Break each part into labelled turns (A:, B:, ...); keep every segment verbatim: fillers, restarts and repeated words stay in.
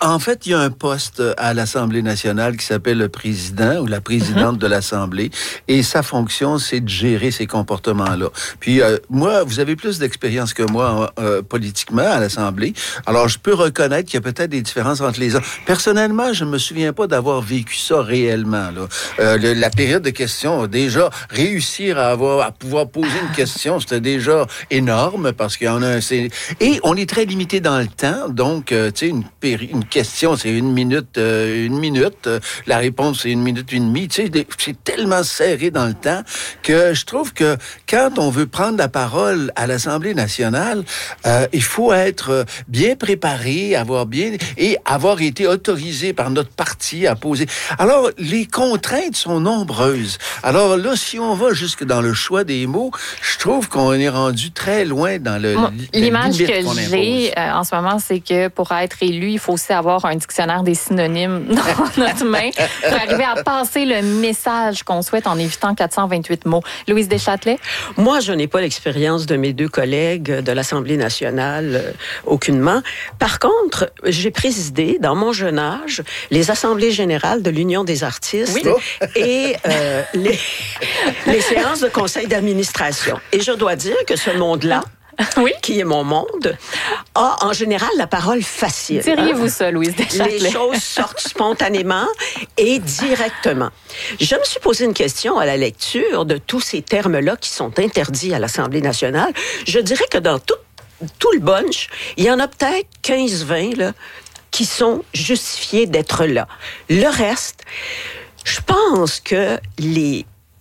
A: en fait, il y a un poste à l'Assemblée nationale qui s'appelle le président ou la présidente mm-hmm. de l'Assemblée. Et sa fonction, c'est de gérer ces comportements-là. Puis, euh, moi, vous avez plus d'expérience que moi euh, politiquement à l'Assemblée. Alors, je peux reconnaître qu'il y a peut-être des différences entre les uns. Personnellement, je ne me souviens pas d'avoir vécu ça réellement. Là. Euh, le, la période de questions, déjà, réussir à, avoir, à pouvoir poser une question, c'était déjà énorme parce qu'il y en a un... C'est... Et on est très limité dans le temps. Donc, euh, tu sais, une, péri... une question, c'est une minute, euh, une minute. Euh, la réponse, c'est une minute et demie. Tu sais, c'est tellement serré dans le temps que je trouve que quand on veut prendre la parole à l'Assemblée nationale, euh, il faut être bien préparé, avoir bien... et avoir été autorisé par notre parti à poser. Alors, les contraintes sont nombreuses. Alors là, si on va jusque dans le choix des mots, je trouve qu'on est rendu très loin dans le
B: Moi, l'image que j'ai euh, en ce moment, c'est que pour être élu, il faut aussi avoir un dictionnaire des synonymes dans notre main pour arriver à passer le message qu'on souhaite en évitant quatre cent vingt-huit mots. Louise Deschâtelet?
C: Moi, je n'ai pas l'expérience de mes deux collègues de l'Assemblée nationale, euh, aucunement. Par contre, j'ai présidé, dans mon jeune âge, les assemblées générales de l'Union des artistes oui. et euh, les, les séances de conseil d'administration. Et je dois dire que ce monde-là, oui. qui est mon monde, a en général la parole facile.
B: Diriez-vous hein? ça, Louise Deschâtelet?
C: Les choses sortent spontanément et directement. Je me suis posé une question à la lecture de tous ces termes-là qui sont interdits à l'Assemblée nationale. Je dirais que dans tout, tout le bunch, il y en a peut-être quinze vingt là, qui sont justifiés d'être là. Le reste, je pense que les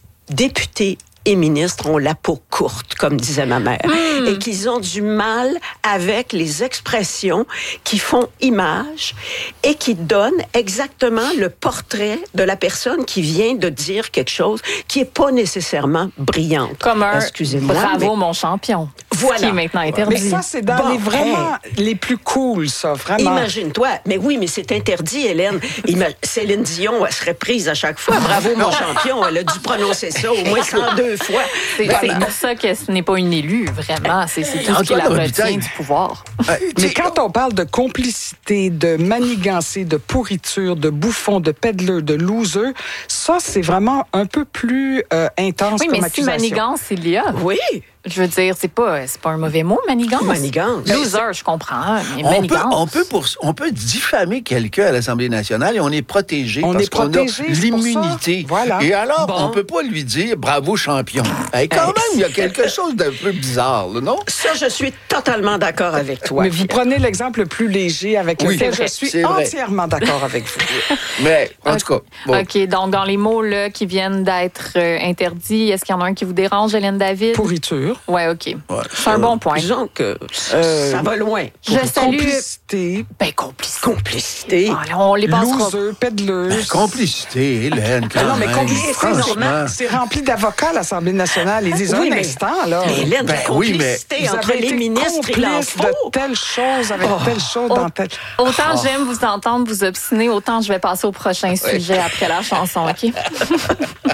C: députés et ministres ont la peau courte, comme disait ma mère, mmh. et qu'ils ont du mal avec les expressions qui font image et qui donnent exactement le portrait de la personne qui vient de dire quelque chose qui est pas nécessairement brillante.
B: Comme un Excusez-moi, bravo mais... mon champion. Voilà. Qui est maintenant interdit.
D: Mais ça, c'est dans bon, les vraiment hey. les plus cool, ça, vraiment.
C: Imagine-toi. Mais oui, mais c'est interdit, Hélène. Ima... Céline Dion, elle serait prise à chaque fois. Bravo, mon champion. Elle a dû prononcer ça au moins cent deux fois.
B: C'est, voilà. c'est pour ça que ce n'est pas une élue, vraiment. C'est, c'est tout ce qui la retient du pouvoir.
D: Euh, mais quand on parle de complicité, de manigancé, de pourriture, de bouffon, de peddler, de loser, ça, c'est vraiment un peu plus euh, intense
B: oui,
D: comme
B: mais
D: accusation.
B: Si manigance, il y a.
C: Oui.
B: Je veux dire, c'est pas, c'est pas un mauvais mot, manigance.
C: Manigance.
B: Loser, je comprends, mais
A: on
B: manigance.
A: Peut, on, peut pour, on peut diffamer quelqu'un à l'Assemblée nationale et on est protégé
D: on
A: parce
D: est
A: qu'on
D: protégé,
A: a l'immunité.
D: Voilà.
A: Et alors,
B: bon.
A: on peut pas lui dire « bravo, champion ». Et quand même, il y a quelque chose d'un peu bizarre, là, non?
C: Ça, je suis totalement d'accord avec toi.
D: Mais vous prenez l'exemple le plus léger avec
A: oui,
D: lequel
A: vrai,
D: je suis entièrement d'accord avec vous.
A: Mais, en tout cas...
B: Bon. OK, donc dans les mots là, qui viennent d'être euh, interdits, est-ce qu'il y en a un qui vous dérange, Hélène David?
D: Pourriture.
B: Ouais, OK.
A: Ouais,
B: c'est un bon point.
C: Disons que euh, ça va loin.
B: Je salue...
D: Complicité.
B: Ben, complicité.
C: Complicité.
B: Ah, là, on les passera.
D: Loser, peddler.
A: Ben, complicité, Hélène, quand
D: non, mais
A: même.
D: complicité,
A: Franchement.
D: c'est rempli d'avocats à l'Assemblée nationale. Ils disent
C: oui,
D: un
C: mais,
D: instant, là.
C: Mais Hélène, ben, complicité
D: oui, mais
C: entre les ministres, il en faut.
D: de telle chose avec oh. telle chose oh. dans telle...
B: Autant
D: oh.
B: j'aime vous entendre vous obstiner, autant je vais passer au prochain sujet oui. après la chanson, OK?